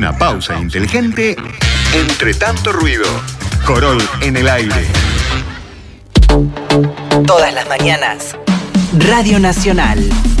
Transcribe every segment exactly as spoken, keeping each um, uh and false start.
Una pausa inteligente entre tanto ruido. Corol en el aire. Todas las mañanas, Radio Nacional.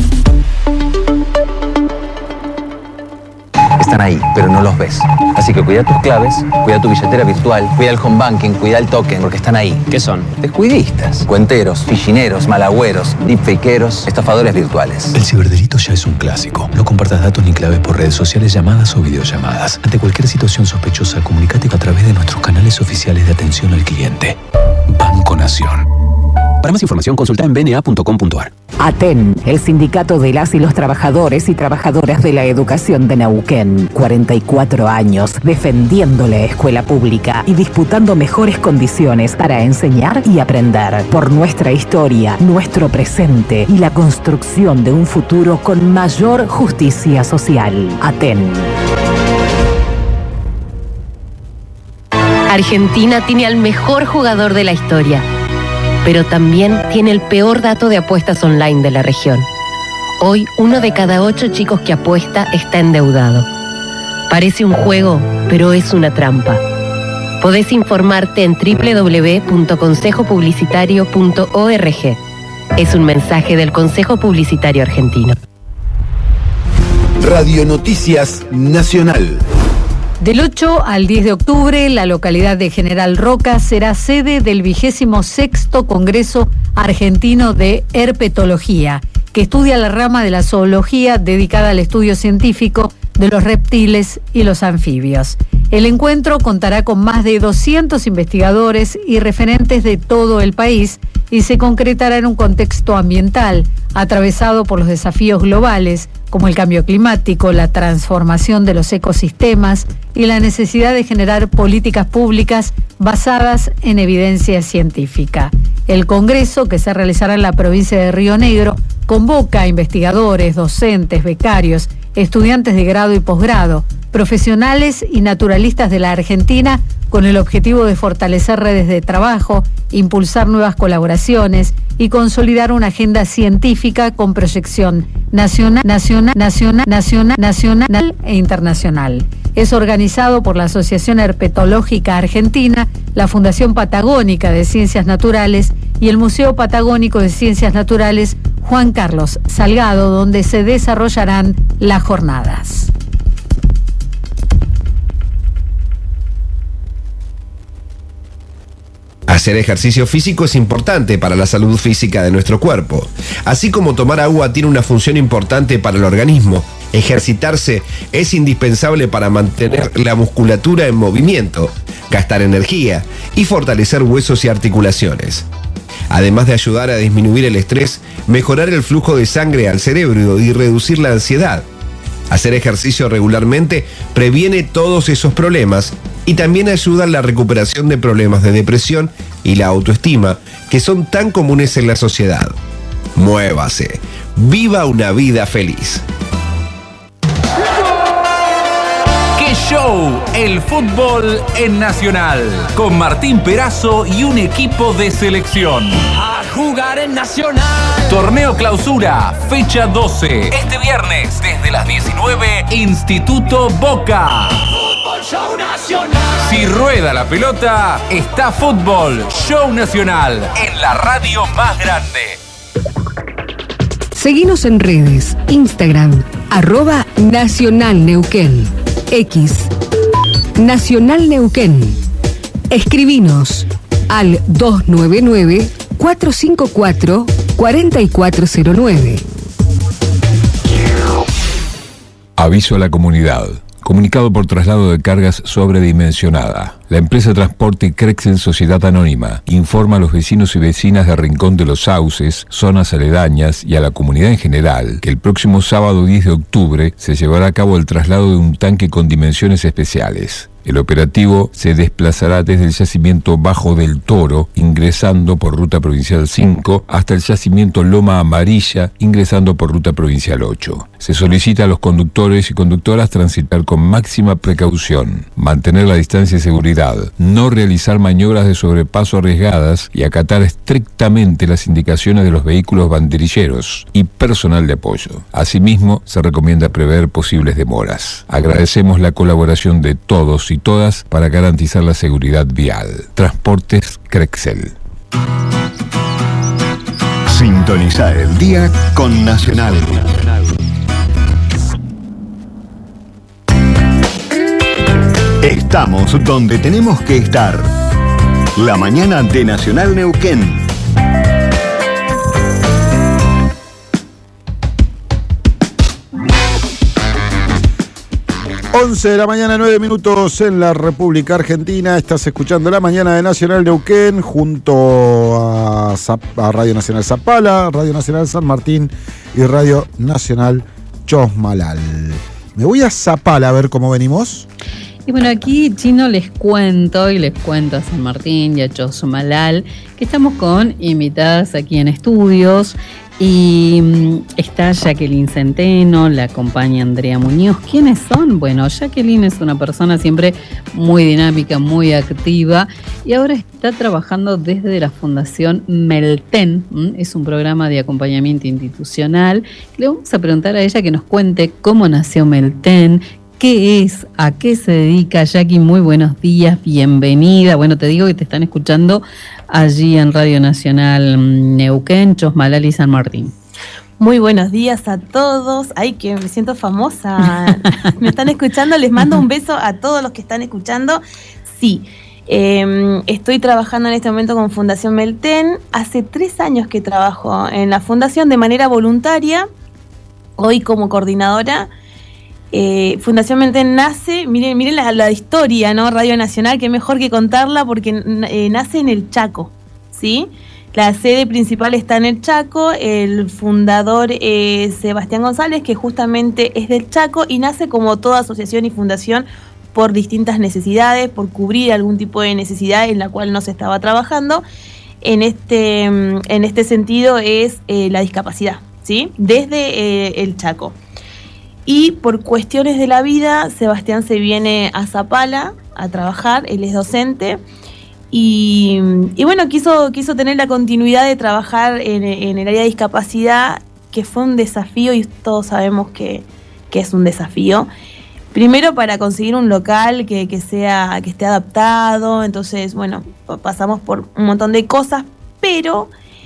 Están ahí, pero no los ves. Así que cuida tus claves, cuida tu billetera virtual, cuida el home banking, cuida el token, porque están ahí. ¿Qué son? Descuidistas, cuenteros, fichineros, malagüeros, deepfakeros, estafadores virtuales. El ciberdelito ya es un clásico. No compartas datos ni claves por redes sociales, llamadas o videollamadas. Ante cualquier situación sospechosa, comunícate a través de nuestros canales oficiales de atención al cliente. Banco Nación. Para más información, consulta en b n a punto com punto a r. ATEN, el sindicato de las y los trabajadores y trabajadoras de la educación de Neuquén. cuarenta y cuatro años defendiendo la escuela pública y disputando mejores condiciones para enseñar y aprender. Por nuestra historia, nuestro presente y la construcción de un futuro con mayor justicia social. ATEN. Argentina tiene al mejor jugador de la historia, pero también tiene el peor dato de apuestas online de la región. Hoy, uno de cada ocho chicos que apuesta está endeudado. Parece un juego, pero es una trampa. Podés informarte en doble u doble u doble u punto consejo publicitario punto org. Es un mensaje del Consejo Publicitario Argentino. Radio Noticias Nacional. Del ocho al diez de octubre, la localidad de General Roca será sede del vigésimo sexto Congreso Argentino de Herpetología, que estudia la rama de la zoología dedicada al estudio científico de los reptiles y los anfibios. El encuentro contará con más de doscientos investigadores y referentes de todo el país y se concretará en un contexto ambiental atravesado por los desafíos globales como el cambio climático, la transformación de los ecosistemas y la necesidad de generar políticas públicas basadas en evidencia científica. El Congreso, que se realizará en la provincia de Río Negro, convoca a investigadores, docentes, becarios, estudiantes de grado y posgrado, profesionales y naturalistas de la Argentina con el objetivo de fortalecer redes de trabajo, impulsar nuevas colaboraciones y consolidar una agenda científica con proyección nacional, nacional, nacional, nacional, nacional e internacional. Es organizado por la Asociación Herpetológica Argentina, la Fundación Patagónica de Ciencias Naturales y el Museo Patagónico de Ciencias Naturales Juan Carlos Salgado, donde se desarrollarán las jornadas. Hacer ejercicio físico es importante para la salud física de nuestro cuerpo. Así como tomar agua tiene una función importante para el organismo, ejercitarse es indispensable para mantener la musculatura en movimiento, gastar energía y fortalecer huesos y articulaciones. Además de ayudar a disminuir el estrés, mejorar el flujo de sangre al cerebro y reducir la ansiedad. Hacer ejercicio regularmente previene todos esos problemas y también ayuda en la recuperación de problemas de depresión y la autoestima que son tan comunes en la sociedad. Muévase, viva una vida feliz. ¡Qué show! El fútbol en Nacional, con Martín Perazo y un equipo de selección. A jugar en Nacional. Torneo Clausura, fecha doce. Este viernes, desde las diecinueve, Instituto Boca. Fútbol Show Nacional. Si rueda la pelota, está Fútbol Show Nacional, en la radio más grande. Seguinos en redes, Instagram, arroba Nacional Neuquén, X, Nacional Neuquén. Escribinos al dos nueve nueve, cuatro cinco cuatro, cuatro cuatro cero nueve. Aviso a la comunidad. Comunicado por traslado de cargas sobredimensionada. La empresa Transporte Crexel Sociedad Anónima informa a los vecinos y vecinas de Rincón de los Sauces, zonas aledañas y a la comunidad en general que el próximo sábado diez de octubre se llevará a cabo el traslado de un tanque con dimensiones especiales. El operativo se desplazará desde el yacimiento Bajo del Toro, ingresando por Ruta Provincial cinco, hasta el yacimiento Loma Amarilla, ingresando por Ruta Provincial ocho. Se solicita a los conductores y conductoras transitar con máxima precaución, mantener la distancia de seguridad seguridad, no realizar maniobras de sobrepaso arriesgadas y acatar estrictamente las indicaciones de los vehículos banderilleros y personal de apoyo. Asimismo, se recomienda prever posibles demoras. Agradecemos la colaboración de todos y todas para garantizar la seguridad vial. Transportes Crexel. Sintonizar el día con Nacional. Estamos donde tenemos que estar. La mañana de Nacional Neuquén. once de la mañana, nueve minutos en la República Argentina. Estás escuchando La Mañana de Nacional Neuquén junto a, Zap- a Radio Nacional Zapala, Radio Nacional San Martín y Radio Nacional Chosmalal. Me voy a Zapala a ver cómo venimos. Y bueno, aquí, Chino, les cuento y les cuento a San Martín y a Chosmalal que estamos con invitadas aquí en estudios. Y mm, está Jacqueline Centeno, la acompaña Andrea Muñoz. ¿Quiénes son? Bueno, Jacqueline es una persona siempre muy dinámica, muy activa y ahora está trabajando desde la Fundación Melten. ¿m? Es un programa de acompañamiento institucional. Le vamos a preguntar a ella que nos cuente cómo nació Melten, qué es, a qué se dedica. Jackie, muy buenos días, bienvenida. Bueno, te digo que te están escuchando allí en Radio Nacional Neuquén, Chosmalal y San Martín. Muy buenos días a todos. Ay, que me siento famosa. Me están escuchando, les mando un beso a todos los que están escuchando. Sí, eh, estoy trabajando en este momento con Fundación Melten. Hace tres años que trabajo en la fundación de manera voluntaria, hoy como coordinadora. Eh, Fundación Melten nace, miren, miren la, la historia, ¿no? Radio Nacional, que mejor que contarla porque eh, nace en el Chaco, ¿sí? La sede principal está en el Chaco, el fundador es Sebastián González, que justamente es del Chaco y nace como toda asociación y fundación por distintas necesidades, por cubrir algún tipo de necesidad en la cual no se estaba trabajando. En este, en este sentido es eh, la discapacidad, ¿sí? Desde eh, el Chaco. Y por cuestiones de la vida, Sebastián se viene a Zapala a trabajar, él es docente, y, y bueno, quiso, quiso tener la continuidad de trabajar en, en el área de discapacidad, que fue un desafío, y todos sabemos que, que es un desafío. Primero para conseguir un local que, que, sea, que esté adaptado, entonces, bueno, pasamos por un montón de cosas, pero...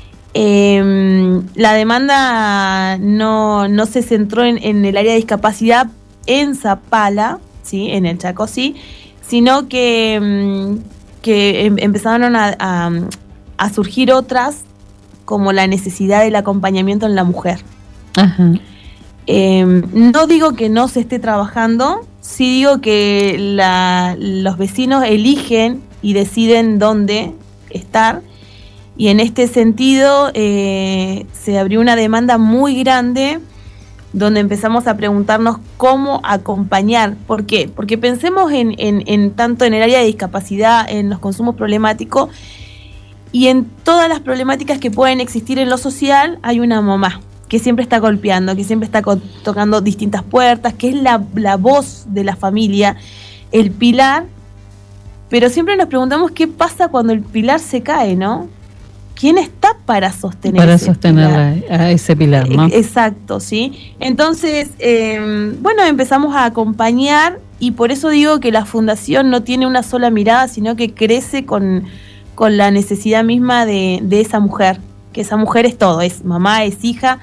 Eh, la demanda no, no se centró en, en el área de discapacidad en Zapala, ¿sí? En el Chaco sí, sino que, que em, empezaron a, a, a surgir otras, como la necesidad del acompañamiento en la mujer. Ajá. Eh, no digo que no se esté trabajando, sí digo que la, los vecinos eligen y deciden dónde estar. Y en este sentido eh, se abrió una demanda muy grande donde empezamos a preguntarnos cómo acompañar. ¿Por qué? Porque pensemos en, en, en tanto en el área de discapacidad, en los consumos problemáticos y en todas las problemáticas que pueden existir en lo social. Hay una mamá que siempre está golpeando, que siempre está co- tocando distintas puertas, que es la, la voz de la familia, el pilar. Pero siempre nos preguntamos qué pasa cuando el pilar se cae, ¿no? ¿Quién está para sostener Para ese sostener pilar? a ese pilar, ¿no? Exacto, ¿sí? Entonces, eh, bueno, empezamos a acompañar y por eso digo que la fundación no tiene una sola mirada, sino que crece con, con la necesidad misma de, de esa mujer, que esa mujer es todo, es mamá, es hija,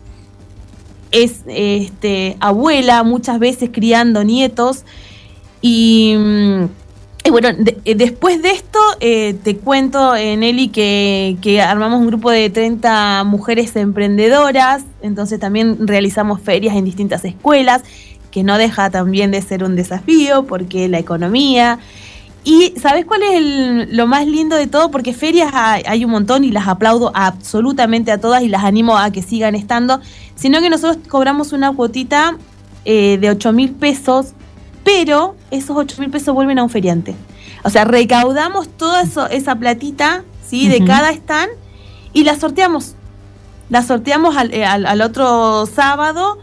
es este, abuela, muchas veces criando nietos y... Y bueno, de, después de esto, eh, te cuento, eh, Nelly, que, que armamos un grupo de treinta mujeres emprendedoras, entonces también realizamos ferias en distintas escuelas, que no deja también de ser un desafío, porque la economía... Y ¿sabes cuál es el, lo más lindo de todo? Porque ferias hay, hay un montón y las aplaudo absolutamente a todas y las animo a que sigan estando, sino que nosotros cobramos una cuotita eh, de ocho mil pesos, pero esos ocho mil pesos vuelven a un feriante. O sea, recaudamos toda eso, esa platita, ¿sí? De uh-huh. cada stand y la sorteamos. La sorteamos al, al, al otro sábado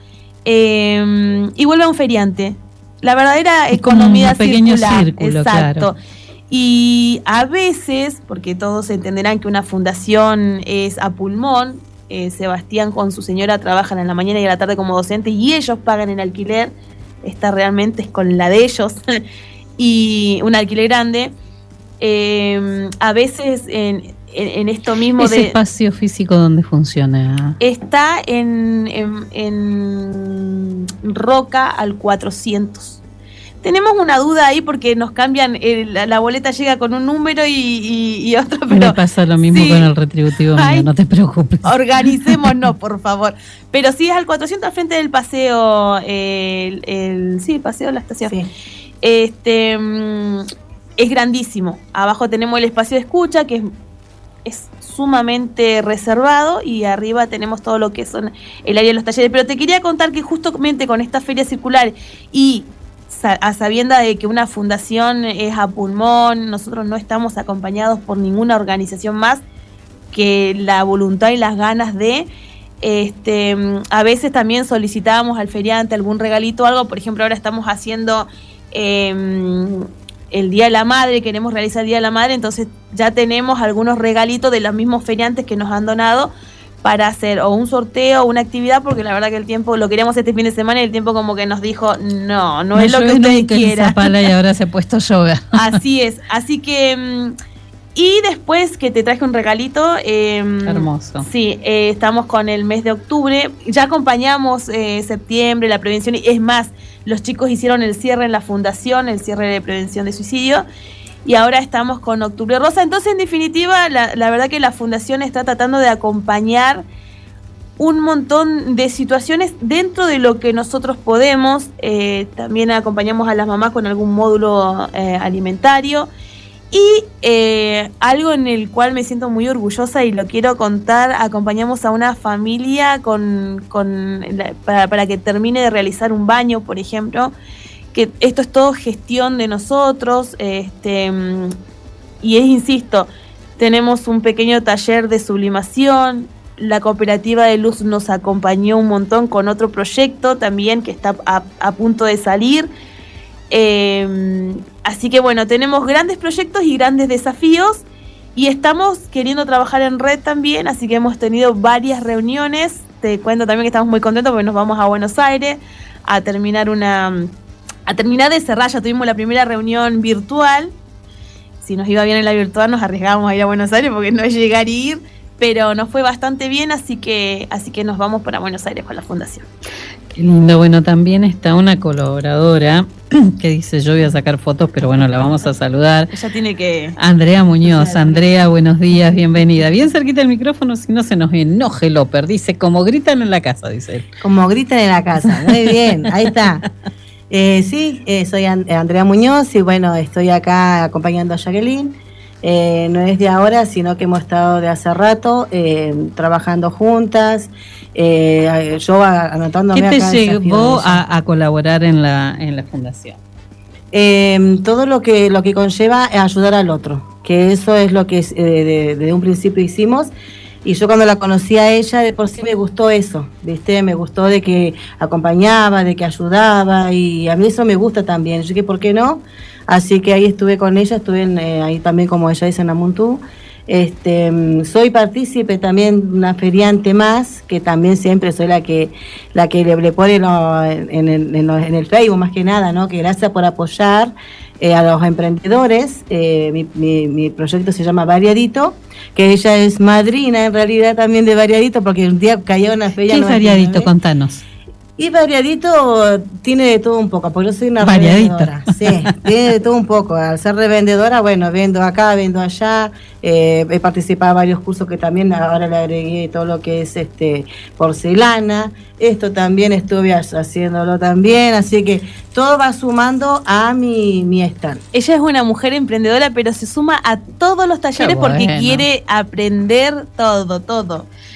eh, y vuelve a un feriante. La verdadera es economía como un pequeño circular. Círculo, exacto. Claro. Y a veces, porque todos entenderán que una fundación es a pulmón, eh, Sebastián con su señora trabajan en la mañana y a la tarde como docentes y ellos pagan el alquiler, esta realmente es con la de ellos, y un alquiler grande. Eh, a veces en, en, en esto mismo ¿Ese de... espacio físico dónde funciona? Está en, en, en Roca al cuatrocientos. Tenemos una duda ahí porque nos cambian, el, la, la boleta llega con un número y, y, y otro, pero... Me pasa lo mismo sí. con el retributivo Ay, mío, no te preocupes. Organicémonos, por favor. Pero sí es al cuatrocientos al frente del paseo, el, el sí, paseo de la estación. Sí. Este, es grandísimo. Abajo tenemos el espacio de escucha, que es, es sumamente reservado, y arriba tenemos todo lo que son el área de los talleres. Pero te quería contar que justamente con esta feria circular y a sabienda de que una fundación es a pulmón, nosotros no estamos acompañados por ninguna organización más que la voluntad y las ganas de, este, a veces también solicitábamos al feriante algún regalito o algo. Por ejemplo, ahora estamos haciendo eh, el Día de la Madre, queremos realizar el Día de la Madre, entonces ya tenemos algunos regalitos de los mismos feriantes que nos han donado para hacer o un sorteo o una actividad, porque la verdad que el tiempo, lo queríamos este fin de semana y el tiempo como que nos dijo, no, no Me es lo que ustedes quieran. Y ahora se ha puesto yoga. Así es, así que... Y después que te traje un regalito. Eh, Hermoso. Sí, eh, estamos con el mes de octubre, ya acompañamos eh, septiembre, la prevención, y es más, los chicos hicieron el cierre en la fundación, el cierre de prevención de suicidio, y ahora estamos con Octubre Rosa. Entonces, en definitiva, la, la verdad que la fundación está tratando de acompañar un montón de situaciones dentro de lo que nosotros podemos. Eh, también acompañamos a las mamás con algún módulo eh, alimentario. Y eh, algo en el cual me siento muy orgullosa y lo quiero contar, acompañamos a una familia con, con la, para, para que termine de realizar un baño, por ejemplo, que esto es todo gestión de nosotros, este, y es, insisto, tenemos un pequeño taller de sublimación, la cooperativa de luz nos acompañó un montón con otro proyecto también que está a, a punto de salir. Eh, así que bueno, tenemos grandes proyectos y grandes desafíos y estamos queriendo trabajar en red también, así que hemos tenido varias reuniones. Te cuento también que estamos muy contentos porque nos vamos a Buenos Aires a terminar una a terminar de cerrar. Ya tuvimos la primera reunión virtual. Si nos iba bien en la virtual nos arriesgábamos a ir a Buenos Aires porque no es llegar y ir, pero nos fue bastante bien, así que así que nos vamos para Buenos Aires con la fundación. Qué lindo. Bueno, también está una colaboradora que dice, yo voy a sacar fotos, pero bueno, la vamos a saludar. Ella tiene que... Andrea Muñoz. Andrea, buenos días, bienvenida. Bien cerquita el micrófono, si no se nos enoje López. Dice, como gritan en la casa, dice él. Como gritan en la casa, muy bien, ahí está. Eh, sí, eh, soy And- Andrea Muñoz y bueno, estoy acá acompañando a Jacqueline. Eh, no es de ahora, sino que hemos estado de hace rato eh, trabajando juntas, eh, yo anotándome acá. ¿Qué te acá llevó a, a colaborar en la, en la fundación? Eh, todo lo que, lo que conlleva ayudar al otro, que eso es lo que es, eh, desde un principio hicimos. Y yo cuando la conocí a ella, de por sí me gustó eso, ¿viste? Me gustó de que acompañaba, de que ayudaba, y a mí eso me gusta también. Yo dije, ¿por qué no? Así que ahí estuve con ella, estuve en, eh, ahí también, como ella dice, en Amuntú. Este, soy partícipe también, una feriante más, que también siempre soy la que la que le, le pone lo, en, el, en, lo, en el Facebook, más que nada, ¿no? Que gracias por apoyar eh, a los emprendedores. Eh, mi, mi, mi proyecto se llama Variadito, que ella es madrina en realidad también de Variadito, porque un día cayó una feria. ¿Qué es Variadito? Contanos. Y Variadito tiene de todo un poco, porque yo soy una Variadito. revendedora. Sí, tiene de todo un poco. Al ser revendedora, bueno, vendo acá, vendo allá. Eh, he participado en varios cursos que también ahora le agregué todo lo que es este porcelana. Esto también estuve haciéndolo también, así que todo va sumando a mi, mi stand. Ella es una mujer emprendedora, pero se suma a todos los talleres Qué bueno. porque quiere aprender todo, todo.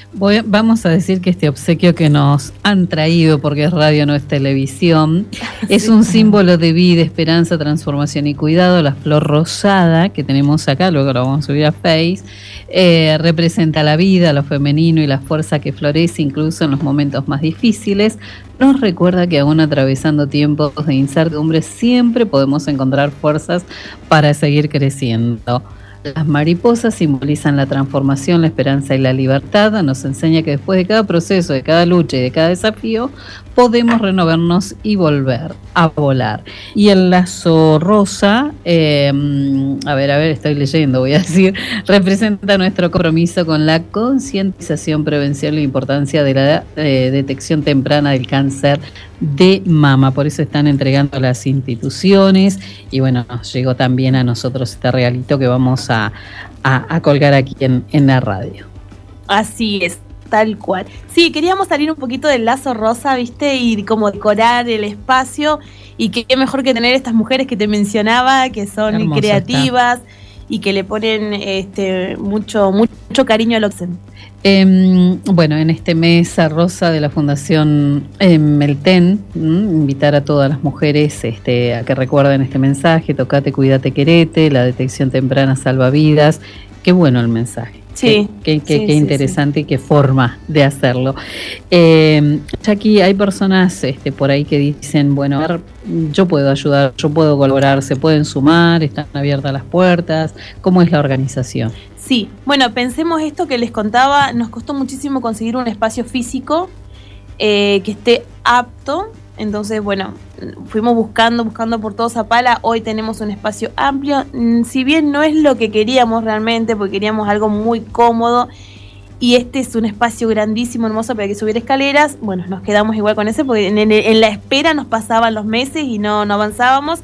Voy, vamos a decir que este obsequio que nos han traído, porque es radio, no es televisión, es sí. un símbolo de vida, esperanza, transformación y cuidado. La flor rosada que tenemos acá, luego lo vamos a subir a Face, eh, representa la vida, lo femenino y la fuerza que florece incluso en los momentos más difíciles. Nos recuerda que aún atravesando tiempos de incertidumbre siempre podemos encontrar fuerzas para seguir creciendo. Las mariposas simbolizan la transformación, la esperanza y la libertad. Nos enseña que después de cada proceso, de cada lucha y de cada desafío, podemos renovarnos y volver a volar. Y el lazo rosa, eh, a ver, a ver, estoy leyendo, voy a decir, representa nuestro compromiso con la concientización, prevención y la importancia de la eh, detección temprana del cáncer de mama. Por eso están entregando a las instituciones y bueno, nos llegó también a nosotros este regalito que vamos a, a, a colgar aquí en, en la radio. Así es, tal cual. Sí, queríamos salir un poquito del lazo rosa, ¿viste? Y como decorar el espacio, y qué mejor que tener estas mujeres que te mencionaba, que son hermoso, creativas está. Y que le ponen este mucho mucho cariño al Oxen. Eh, bueno, en este mes rosa de la Fundación eh, Melten, ¿m? invitar a todas las mujeres este, a que recuerden este mensaje: tocate, cuídate, querete, la detección temprana salva vidas. Qué bueno el mensaje. Sí, qué, qué, sí, qué sí, interesante sí. y qué forma de hacerlo. Eh, Jackie, hay personas este, por ahí que dicen, bueno, a ver, yo puedo ayudar, yo puedo colaborar, se pueden sumar, están abiertas las puertas. ¿Cómo es la organización? Sí, bueno, pensemos esto que les contaba, nos costó muchísimo conseguir un espacio físico eh, que esté apto. Entonces, bueno, fuimos buscando, buscando por todo Zapala. Hoy tenemos un espacio amplio. Si bien no es lo que queríamos realmente, porque queríamos algo muy cómodo, y este es un espacio grandísimo, hermoso, para que subiera escaleras, bueno, nos quedamos igual con ese, porque en, en, en la espera nos pasaban los meses y no, no avanzábamos.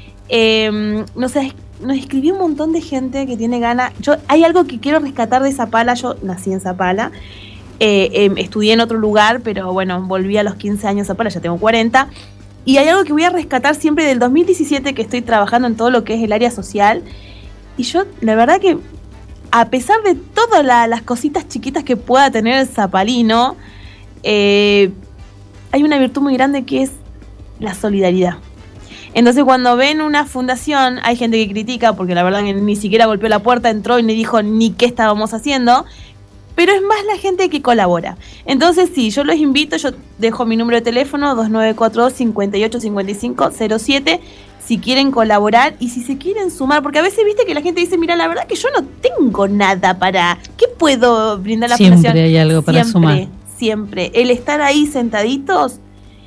Eh, no sé, nos escribió un montón de gente que tiene ganas. Yo, hay algo que quiero rescatar de Zapala. Yo nací en Zapala. Eh, eh, estudié en otro lugar, pero bueno, volví a los quince años a Zapala, ya tengo cuarenta, y hay algo que voy a rescatar siempre del dos mil diecisiete, que estoy trabajando en todo lo que es el área social, y yo, la verdad que a pesar de todas la, las cositas chiquitas que pueda tener el zapalino, eh, hay una virtud muy grande que es la solidaridad. Entonces, cuando ven una fundación, hay gente que critica, porque la verdad que ni siquiera golpeó la puerta, entró y ni dijo ni qué estábamos haciendo, pero es más la gente que colabora. Entonces, sí, yo los invito, yo dejo mi número de teléfono, dos nueve cuatro dos, cinco ocho cinco cinco cero siete, si quieren colaborar y si se quieren sumar, porque a veces viste que la gente dice, mira, la verdad que yo no tengo nada para, ¿qué puedo brindar a la Siempre fundación? hay algo para siempre, sumar. Siempre, el estar ahí sentaditos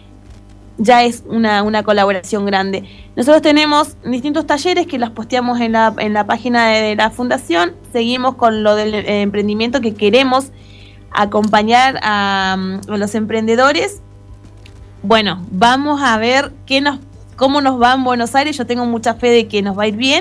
ya es una, una colaboración grande. Nosotros tenemos distintos talleres que los posteamos en la, en la página de, de la fundación. Seguimos con lo del eh, emprendimiento, que queremos acompañar a, a los emprendedores. Bueno, vamos a ver qué nos, cómo nos va en Buenos Aires. Yo tengo mucha fe de que nos va a ir bien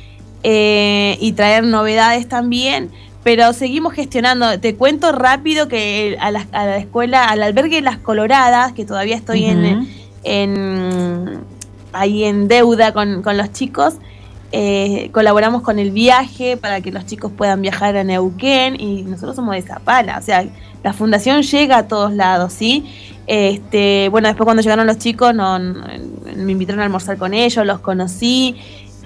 eh, y traer novedades también. Pero seguimos gestionando. Te cuento rápido que a la, a la escuela, al albergue Las Coloradas, que todavía estoy uh-huh. en... En, ahí en deuda con, con los chicos, eh, colaboramos con el viaje para que los chicos puedan viajar a Neuquén, y nosotros somos de Zapala, o sea, la fundación llega a todos lados, ¿sí? Este, bueno, después cuando llegaron los chicos no, no, me invitaron a almorzar con ellos, los conocí,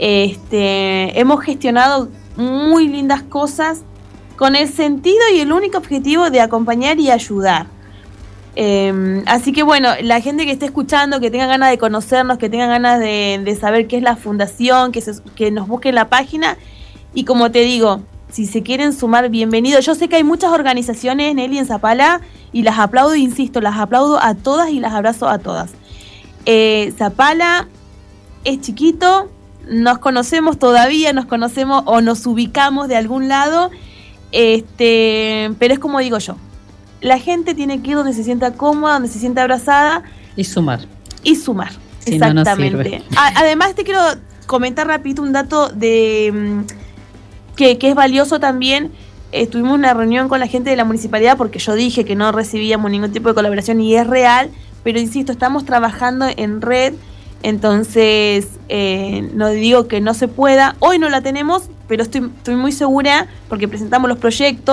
este, hemos gestionado muy lindas cosas con el sentido y el único objetivo de acompañar y ayudar. Eh, así que bueno, la gente que esté escuchando, que tenga ganas de conocernos, que tenga ganas de, de saber qué es la fundación, que, se, que nos busquen la página, y como te digo, si se quieren sumar, bienvenido. Yo sé que hay muchas organizaciones, Nelly, en Zapala, y las aplaudo, insisto, las aplaudo a todas y las abrazo a todas. Eh, Zapala es chiquito, nos conocemos todavía, nos conocemos o nos ubicamos de algún lado, este, pero es como digo yo, la gente tiene que ir donde se sienta cómoda, donde se sienta abrazada. Y sumar. Y sumar, si exactamente. No, no A, además te quiero comentar rapidito un dato de que, que es valioso también. Eh, tuvimos una reunión con la gente de la municipalidad, porque yo dije que no recibíamos ningún tipo de colaboración, y es real, pero insisto, estamos trabajando en red. Entonces, eh, no digo que no se pueda. Hoy no la tenemos, pero estoy, estoy muy segura, porque presentamos los proyectos,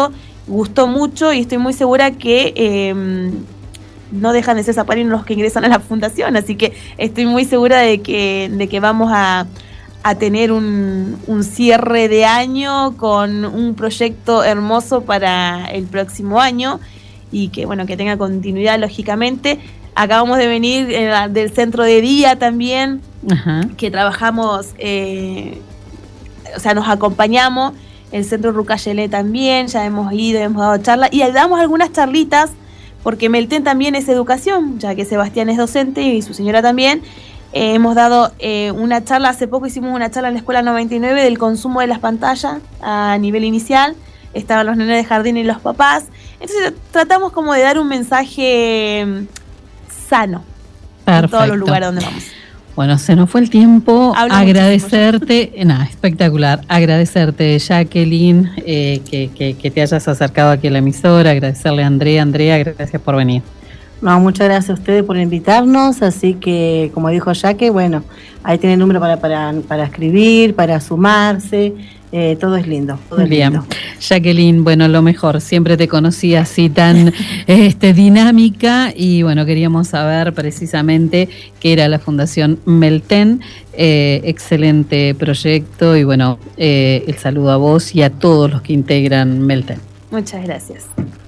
gustó mucho y estoy muy segura que eh, no dejan de ser zapalinos los que ingresan a la fundación, así que estoy muy segura de que, de que vamos a, a tener un, un cierre de año con un proyecto hermoso para el próximo año y que bueno, que tenga continuidad lógicamente. Acabamos de venir eh, del centro de día también, ajá, que trabajamos, eh, o sea, nos acompañamos, el centro Rucayelé también, ya hemos ido, hemos dado charlas y damos algunas charlitas, porque Melten también es educación, ya que Sebastián es docente y su señora también. Eh, hemos dado eh, una charla, hace poco hicimos una charla en la Escuela noventa y nueve del consumo de las pantallas a nivel inicial, estaban los nenes de jardín y los papás, entonces tratamos como de dar un mensaje sano. Perfecto. En todos los lugares donde vamos. Bueno, se nos fue el tiempo. Hablo agradecerte, nada, espectacular, agradecerte, Jacqueline, eh, que, que, que te hayas acercado aquí a la emisora, agradecerle a Andrea, Andrea, gracias por venir. No, muchas gracias a ustedes por invitarnos, así que, como dijo Jacque, bueno, ahí tiene el número para, para, para escribir, para sumarse, eh, todo es lindo. Todo es Bien, lindo. Jacqueline, bueno, lo mejor, siempre te conocí así tan este, dinámica y bueno, queríamos saber precisamente qué era la Fundación Melten, eh, excelente proyecto y bueno, eh, el saludo a vos y a todos los que integran Melten. Muchas gracias.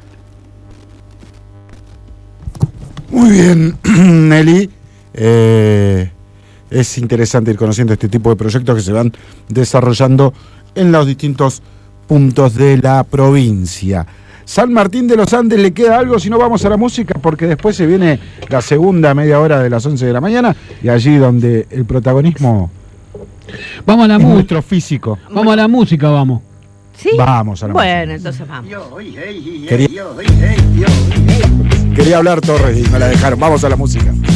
Muy bien, Nelly. Eh, es interesante ir conociendo este tipo de proyectos que se van desarrollando en los distintos puntos de la provincia. San Martín de los Andes, ¿le queda algo? Si no, vamos a la música, porque después se viene la segunda media hora de las once de la mañana y allí donde el protagonismo vamos a la es música. nuestro físico. Vamos a la música, vamos. ¿Sí? Vamos a la bueno, música. entonces vamos. Quería, quería hablar Torres y me la dejaron. Vamos a la música.